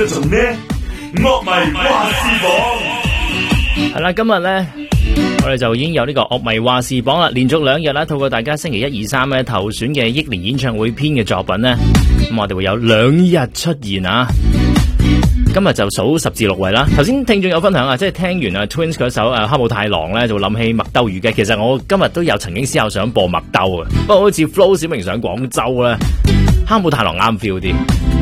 做咩？樂迷話事榜係啦，今日咧我哋就已經有呢個樂迷話事榜啦，連續2日啦，透過大家星期1、2、3咧投選嘅憶年演唱會篇嘅作品咧，咁我哋會有2日出現啊！今日就數10至6位啦。頭先聽眾有分享啊，即係聽完Twins 嗰首哈姆太郎咧，就諗起麥兜魚嘅。其實我今日都有曾經思考想播麥兜啊，不過好似 Flo 小明上廣州咧，哈姆太郎啱 feel 啲。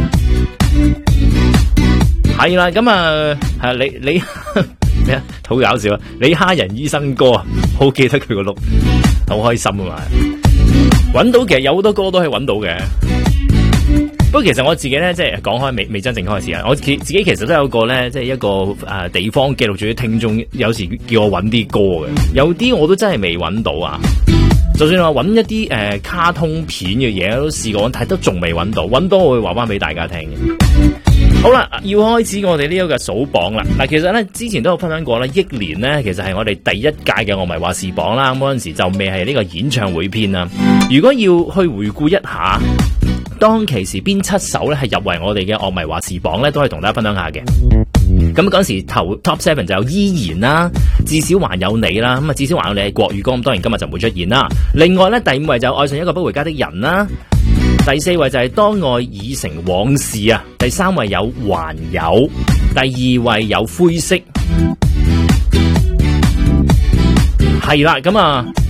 係啦，咁啊，你咩啊？好搞笑啊！李哈仁醫生歌啊，好記得佢個碌，好開心啊嘛！揾到其實有好多歌都係揾到嘅。不過其實我自己咧，即係講開未真正開始啊！我自己其實都有個咧，即係一個地方記錄住啲聽眾，有時叫我揾啲歌嘅，有啲我都真係未揾到啊！就算話揾一啲卡通片嘅嘢，都試過，但係都仲未揾到，揾到我會話翻俾大家聽嘅。好啦，要開始我哋呢一個數榜啦。嗱，其實咧之前都有分享過啦，憶年咧其實係我哋第1屆嘅樂迷話事榜啦。咁嗰陣時就未係呢個演唱會篇啦。如果要去回顧一下，當其時邊7首咧係入圍我哋嘅樂迷話事榜咧，都可以同大家分享下嘅。咁嗰時頭 Top 7就有依然啦，至少還有你啦。咁啊，至少還有你係國語歌，咁當然今日就唔會出現啦。另外咧，第5位就愛上一個不回家的人啦。第4位就係當愛已成往事啊。第3位有還有，第2位有灰色。係啦，咁啊，